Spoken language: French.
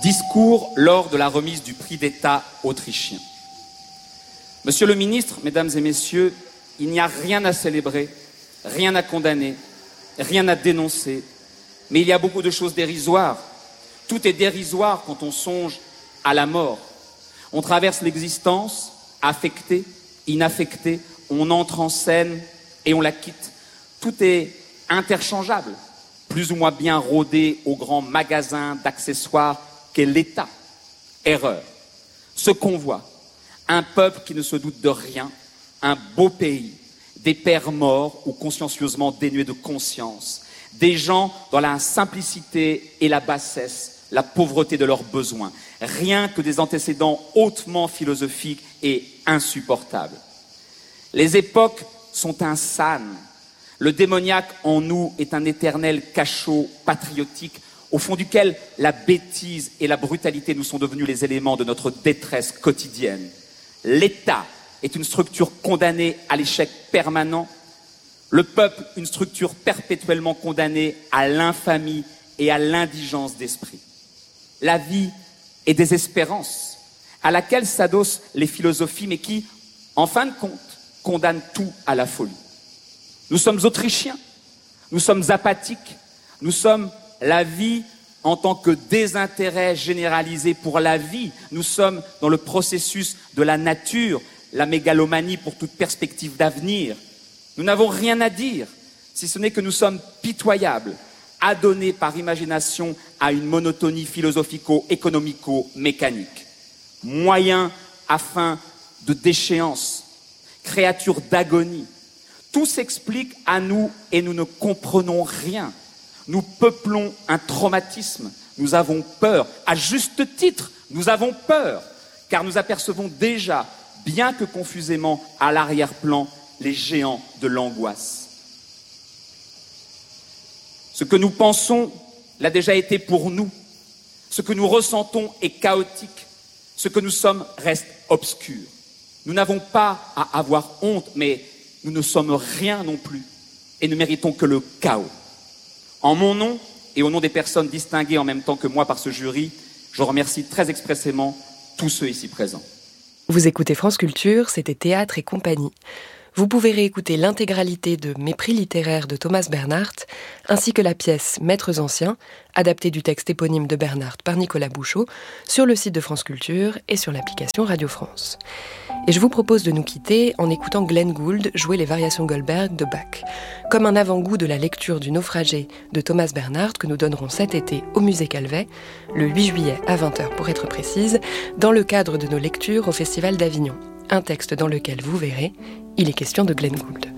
Discours lors de la remise du prix d'État autrichien. Monsieur le ministre, mesdames et messieurs, il n'y a rien à célébrer, rien à condamner, rien à dénoncer, mais il y a beaucoup de choses dérisoires. Tout est dérisoire quand on songe à la mort. On traverse l'existence, affecté, inaffecté, on entre en scène et on la quitte. Tout est interchangeable, plus ou moins bien rodé au grand magasin d'accessoires qu'est l'État. Erreur. Ce qu'on voit, un peuple qui ne se doute de rien, un beau pays, des pères morts ou consciencieusement dénués de conscience, des gens dans la simplicité et la bassesse, la pauvreté de leurs besoins, rien que des antécédents hautement philosophiques et insupportables. Les époques sont insanes. Le démoniaque en nous est un éternel cachot patriotique au fond duquel la bêtise et la brutalité nous sont devenus les éléments de notre détresse quotidienne. L'État est une structure condamnée à l'échec permanent, le peuple une structure perpétuellement condamnée à l'infamie et à l'indigence d'esprit. La vie est désespérance, à laquelle s'adossent les philosophies, mais qui, en fin de compte, condamnent tout à la folie. Nous sommes autrichiens, nous sommes apathiques, nous sommes la vie en tant que désintérêt généralisé pour la vie. Nous sommes dans le processus de la nature, la mégalomanie pour toute perspective d'avenir. Nous n'avons rien à dire, si ce n'est que nous sommes pitoyables, adonnés par imagination à une monotonie philosophico-économico-mécanique. Moyens à fin de déchéance, créatures d'agonie. Tout s'explique à nous et nous ne comprenons rien. Nous peuplons un traumatisme, nous avons peur. À juste titre, nous avons peur, car nous apercevons déjà, bien que confusément, à l'arrière-plan, les géants de l'angoisse. Ce que nous pensons l'a déjà été pour nous. Ce que nous ressentons est chaotique. Ce que nous sommes reste obscur. Nous n'avons pas à avoir honte, mais nous ne sommes rien non plus et ne méritons que le chaos. En mon nom et au nom des personnes distinguées en même temps que moi par ce jury, je remercie très expressément tous ceux ici présents. Vous écoutez France Culture, c'était Théâtre et compagnie. Vous pouvez réécouter l'intégralité de Mes prix littéraires de Thomas Bernhardt, ainsi que la pièce Maîtres anciens, adaptée du texte éponyme de Bernhardt par Nicolas Bouchot, sur le site de France Culture et sur l'application Radio France. Et je vous propose de nous quitter en écoutant Glenn Gould jouer les variations Goldberg de Bach, comme un avant-goût de la lecture du Naufragé de Thomas Bernhardt que nous donnerons cet été au Musée Calvet, le 8 juillet à 20h pour être précise, dans le cadre de nos lectures au Festival d'Avignon. Un texte dans lequel, vous verrez, il est question de Glenn Gould.